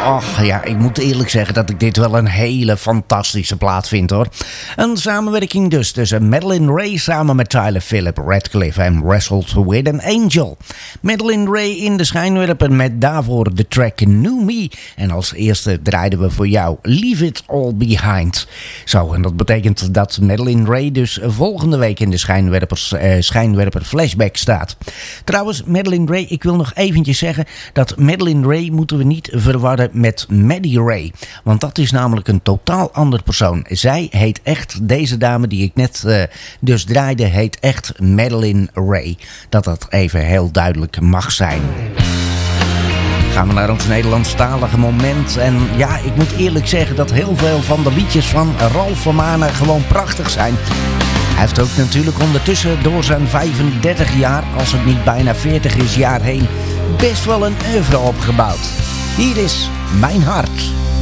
ach ja, ik moet eerlijk zeggen dat ik dit wel een hele fantastische plaat vind hoor. Een samenwerking dus tussen Madeline Ray samen met Tyler Philip Radcliffe en Wrestled With An Angel. Madeline Ray in de schijnwerper met daarvoor de track New Me. En als eerste draaiden we voor jou Leave It All Behind. Zo, en dat betekent dat Madeline Ray dus volgende week in de schijnwerper flashback staat. Trouwens, Madeline Ray, ik wil nog eventjes zeggen dat Madeline Ray moeten we niet verwarren met Maddie Ray. Want dat is namelijk een totaal ander persoon. Zij heet echt, deze dame die ik net dus draaide, heet echt Madeline Ray. Dat even heel duidelijk mag zijn. Gaan we naar ons Nederlandstalige moment. En ja, ik moet eerlijk zeggen dat heel veel van de liedjes van Ralph van Manen gewoon prachtig zijn. Hij heeft ook natuurlijk ondertussen door zijn 35 jaar, als het niet bijna 40 is jaar heen, best wel een oeuvre opgebouwd. Hier is Mijn Hart.